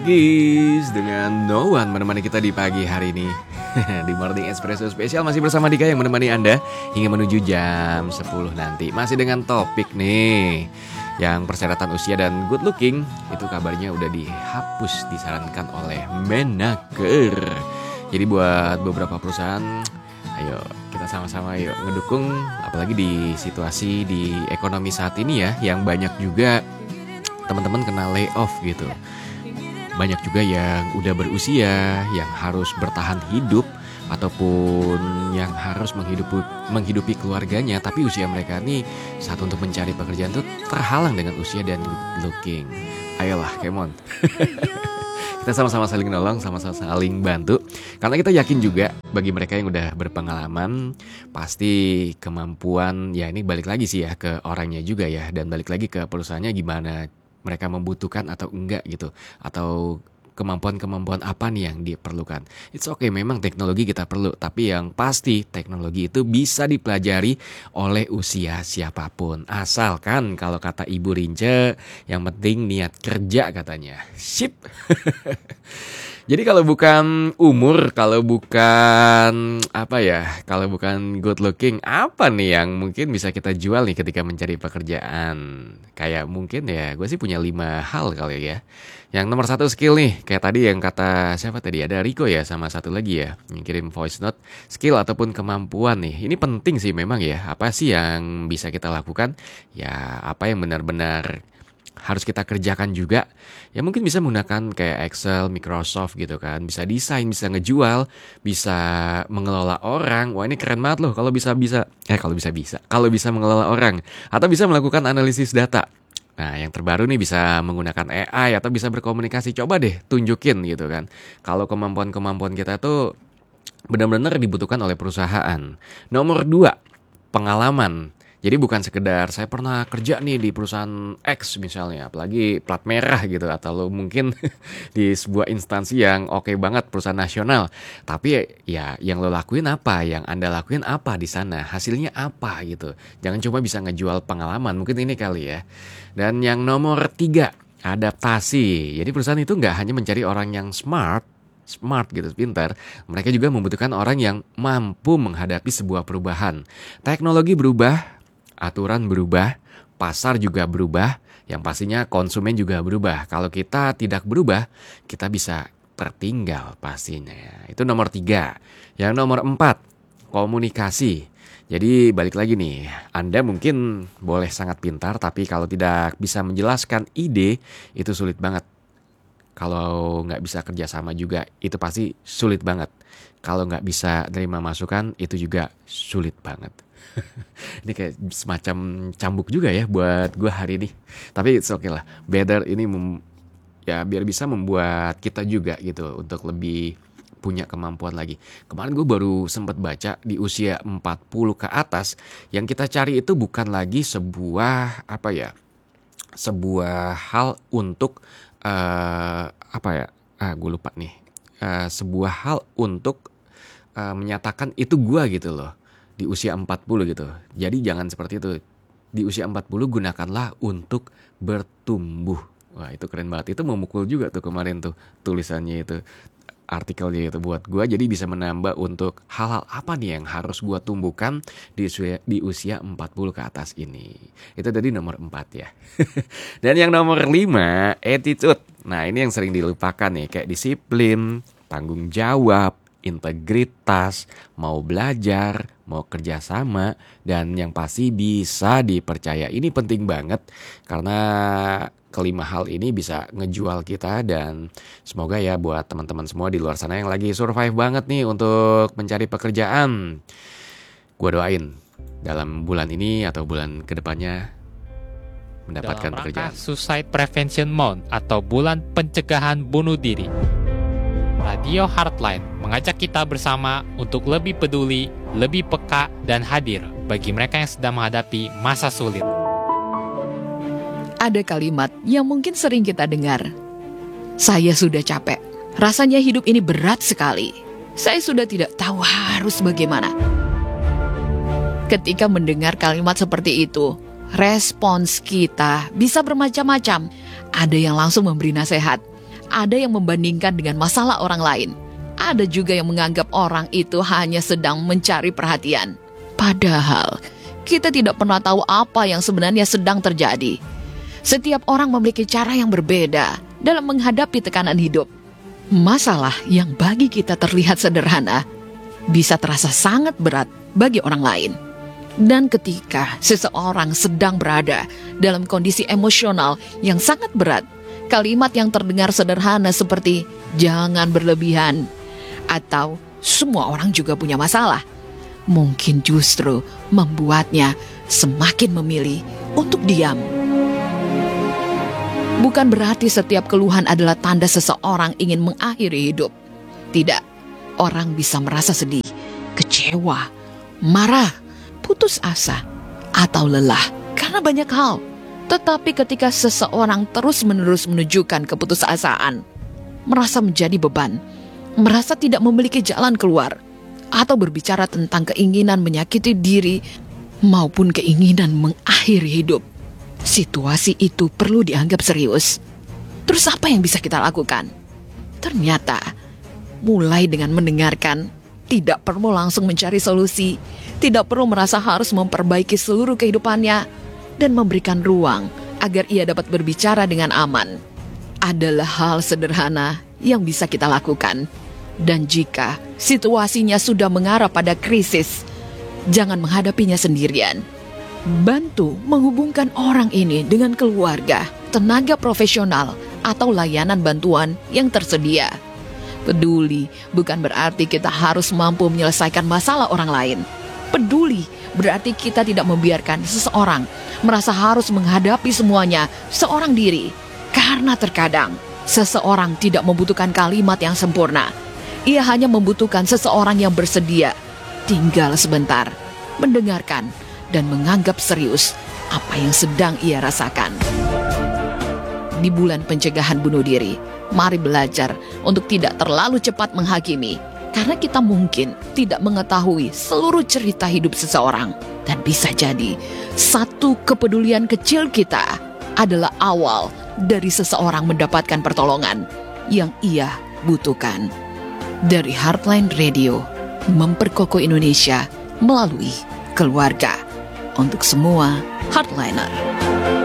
Guys, dengan No One menemani kita di pagi hari ini. Di Morning Espresso Spesial masih bersama Dika yang menemani Anda hingga menuju jam 10 nanti. Masih dengan topik nih, yang persyaratan usia dan good looking itu kabarnya udah dihapus, disarankan oleh Menaker. Jadi buat beberapa perusahaan, ayo kita sama-sama yuk ngedukung, apalagi di situasi di ekonomi saat ini ya, yang banyak juga teman-teman kena layoff gitu. Banyak juga yang udah berusia, yang harus bertahan hidup, ataupun yang harus menghidupi keluarganya. Tapi usia mereka nih saat untuk mencari pekerjaan tuh terhalang dengan usia dan good looking. Ayolah, come on. Kita sama-sama saling nolong, sama-sama saling bantu. Karena kita yakin juga bagi mereka yang udah berpengalaman, pasti kemampuan, ya ini balik lagi sih ya ke orangnya juga ya. Dan balik lagi ke perusahaannya gimana mereka membutuhkan atau enggak gitu, atau kemampuan-kemampuan apa nih yang diperlukan. It's okay, memang teknologi kita perlu, tapi yang pasti teknologi itu bisa dipelajari oleh usia siapapun. Asalkan kalau kata Ibu Rince, yang penting niat kerja katanya. Sip. Jadi kalau bukan umur, kalau bukan kalau bukan good looking, apa nih yang mungkin bisa kita jual nih ketika mencari pekerjaan? Kayak mungkin ya, gue sih punya 5 hal kali ya. Yang nomor 1 skill nih, kayak tadi yang kata siapa tadi, ada Riko ya, sama satu lagi ya, yang kirim voice note. Skill ataupun kemampuan nih, ini penting sih memang ya. Apa sih yang bisa kita lakukan? Ya apa yang benar-benar harus kita kerjakan juga. Ya mungkin bisa menggunakan kayak Excel, Microsoft gitu kan. Bisa desain, bisa ngejual, bisa mengelola orang. Wah ini keren banget loh kalau bisa mengelola orang. Atau bisa melakukan analisis data. Nah yang terbaru nih bisa menggunakan AI atau bisa berkomunikasi. Coba deh tunjukin gitu kan. Kalau kemampuan-kemampuan kita tuh benar-benar dibutuhkan oleh perusahaan. Nomor 2, pengalaman. Jadi bukan sekedar saya pernah kerja nih di perusahaan X misalnya, apalagi plat merah gitu, atau lo mungkin di sebuah instansi yang oke banget, perusahaan nasional. Tapi ya yang lo lakuin apa, yang Anda lakuin apa di sana, hasilnya apa gitu. Jangan cuma bisa ngejual pengalaman, mungkin ini kali ya. Dan yang nomor 3, adaptasi. Jadi perusahaan itu nggak hanya mencari orang yang smart gitu, pintar. Mereka juga membutuhkan orang yang mampu menghadapi sebuah perubahan. Teknologi berubah, aturan berubah, pasar juga berubah, yang pastinya konsumen juga berubah. Kalau kita tidak berubah, kita bisa tertinggal pastinya. Itu nomor 3. Yang nomor 4, komunikasi. Jadi balik lagi nih, Anda mungkin boleh sangat pintar, tapi kalau tidak bisa menjelaskan ide, itu sulit banget. Kalau nggak bisa kerjasama juga, itu pasti sulit banget. Kalau nggak bisa terima masukan, itu juga sulit banget. Ini kayak semacam cambuk juga ya buat gue hari ini. Tapi it's okay lah. Better ini ya biar bisa membuat kita juga gitu untuk lebih punya kemampuan lagi. Kemarin gue baru sempat baca di usia 40 ke atas, yang kita cari itu bukan lagi sebuah hal untuk gue lupa nih. Sebuah hal untuk menyatakan itu gue gitu loh. Di usia 40 gitu. Jadi jangan seperti itu. Di usia 40 gunakanlah untuk bertumbuh. Wah itu keren banget. Itu memukul juga tuh kemarin tuh tulisannya itu. Artikelnya itu buat gue. Jadi bisa menambah untuk hal-hal apa nih yang harus gue tumbuhkan di usia 40 ke atas ini. Itu tadi nomor 4 ya. Dan yang nomor 5, attitude. Nah ini yang sering dilupakan nih. Kayak disiplin, tanggung jawab, integritas, mau belajar, mau kerjasama, dan yang pasti bisa dipercaya. Ini penting banget karena kelima hal ini bisa ngejual kita. Dan semoga ya buat teman-teman semua di luar sana yang lagi survive banget nih untuk mencari pekerjaan, gue doain dalam bulan ini atau bulan kedepannya mendapatkan pekerjaan. Dalam rangka Suicide Prevention Month atau bulan pencegahan bunuh diri, Radio Heartline mengajak kita bersama untuk lebih peduli, lebih peka, dan hadir bagi mereka yang sedang menghadapi masa sulit. Ada kalimat yang mungkin sering kita dengar. Saya sudah capek. Rasanya hidup ini berat sekali. Saya sudah tidak tahu harus bagaimana. Ketika mendengar kalimat seperti itu, respons kita bisa bermacam-macam. Ada yang langsung memberi nasihat. Ada yang membandingkan dengan masalah orang lain. Ada juga yang menganggap orang itu hanya sedang mencari perhatian. Padahal, kita tidak pernah tahu apa yang sebenarnya sedang terjadi. Setiap orang memiliki cara yang berbeda dalam menghadapi tekanan hidup. Masalah yang bagi kita terlihat sederhana, bisa terasa sangat berat bagi orang lain. Dan ketika seseorang sedang berada dalam kondisi emosional yang sangat berat, kalimat yang terdengar sederhana seperti "jangan berlebihan" atau "semua orang juga punya masalah" mungkin justru membuatnya semakin memilih untuk diam. Bukan berarti setiap keluhan adalah tanda seseorang ingin mengakhiri hidup. Tidak, orang bisa merasa sedih, kecewa, marah, putus asa, atau lelah karena banyak hal. Tetapi ketika seseorang terus-menerus menunjukkan keputusasaan, merasa menjadi beban, merasa tidak memiliki jalan keluar, atau berbicara tentang keinginan menyakiti diri maupun keinginan mengakhiri hidup, situasi itu perlu dianggap serius. Terus apa yang bisa kita lakukan? Ternyata, mulai dengan mendengarkan, tidak perlu langsung mencari solusi, tidak perlu merasa harus memperbaiki seluruh kehidupannya, dan memberikan ruang agar ia dapat berbicara dengan aman, adalah hal sederhana yang bisa kita lakukan. Dan jika situasinya sudah mengarah pada krisis, jangan menghadapinya sendirian. Bantu menghubungkan orang ini dengan keluarga, tenaga profesional, atau layanan bantuan yang tersedia. Peduli bukan berarti kita harus mampu menyelesaikan masalah orang lain. Peduli berarti kita tidak membiarkan seseorang merasa harus menghadapi semuanya seorang diri. Karena terkadang seseorang tidak membutuhkan kalimat yang sempurna. Ia hanya membutuhkan seseorang yang bersedia tinggal sebentar, mendengarkan, dan menganggap serius apa yang sedang ia rasakan. Di bulan pencegahan bunuh diri, mari belajar untuk tidak terlalu cepat menghakimi, karena kita mungkin tidak mengetahui seluruh cerita hidup seseorang. Dan bisa jadi, satu kepedulian kecil kita adalah awal dari seseorang mendapatkan pertolongan yang ia butuhkan. Dari Heartline Radio, memperkokoh Indonesia melalui keluarga. Untuk semua Heartliner.